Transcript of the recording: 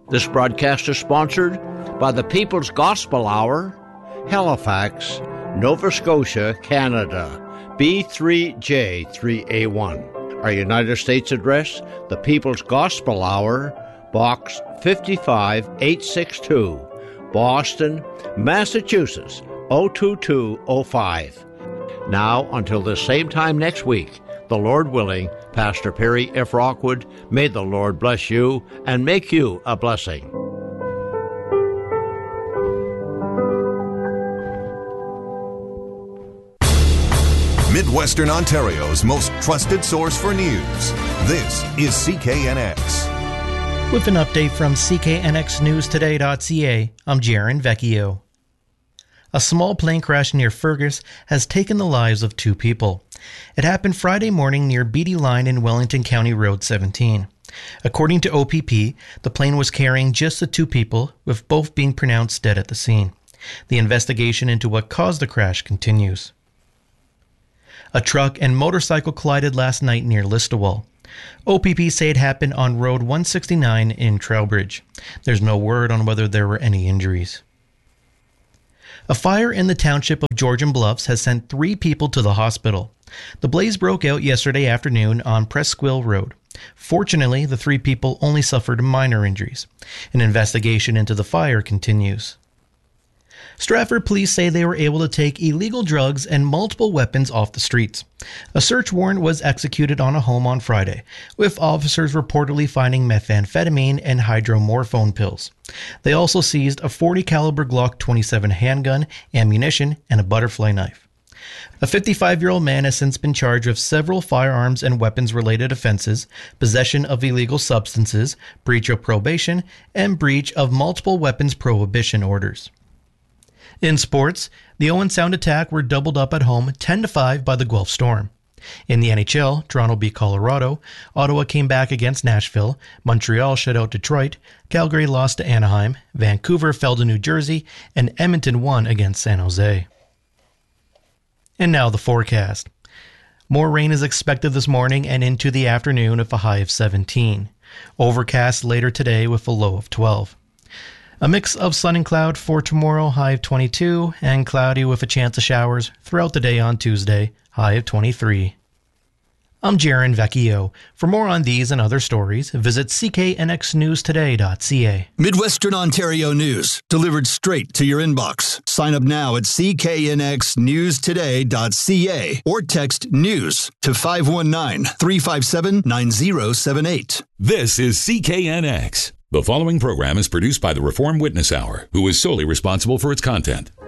This broadcast is sponsored by the People's Gospel Hour, Halifax, Nova Scotia, Canada, B3J3A1. Our United States address, the People's Gospel Hour, Box 55862, Boston, Massachusetts, 02205. Now, until the same time next week, the Lord willing, Pastor Perry F. Rockwood, may the Lord bless you and make you a blessing. Midwestern Ontario's most trusted source for news. This is CKNX. With an update from CKNXNewsToday.ca, I'm Jaron Vecchio. A small plane crash near Fergus has taken the lives of 2 people. It happened Friday morning near Beatty Line in Wellington County Road 17. According to OPP, the plane was carrying just the 2 people, with both being pronounced dead at the scene. The investigation into what caused the crash continues. A truck and motorcycle collided last night near Listowel. OPP say it happened on Road 169 in Trowbridge. There's no word on whether there were any injuries. A fire in the township of Georgian Bluffs has sent 3 people to the hospital. The blaze broke out yesterday afternoon on Presqu'île Road. Fortunately, the 3 people only suffered minor injuries. An investigation into the fire continues. Stratford police say they were able to take illegal drugs and multiple weapons off the streets. A search warrant was executed on a home on Friday, with officers reportedly finding methamphetamine and hydromorphone pills. They also seized a .40 caliber Glock 27 handgun, ammunition, and a butterfly knife. A 55-year-old man has since been charged with several firearms and weapons-related offenses, possession of illegal substances, breach of probation, and breach of multiple weapons prohibition orders. In sports, the Owen Sound Attack were doubled up at home 10-5 by the Guelph Storm. In the NHL, Toronto beat Colorado, Ottawa came back against Nashville, Montreal shut out Detroit, Calgary lost to Anaheim, Vancouver fell to New Jersey, and Edmonton won against San Jose. And now the forecast. More rain is expected this morning and into the afternoon with a high of 17. Overcast later today with a low of 12. A mix of sun and cloud for tomorrow, high of 22, and cloudy with a chance of showers throughout the day on Tuesday, high of 23. I'm Jaron Vecchio. For more on these and other stories, visit cknxnewstoday.ca. Midwestern Ontario news, delivered straight to your inbox. Sign up now at cknxnewstoday.ca or text NEWS to 519-357-9078. This is CKNX. The following program is produced by the Reform Witness Hour, who is solely responsible for its content.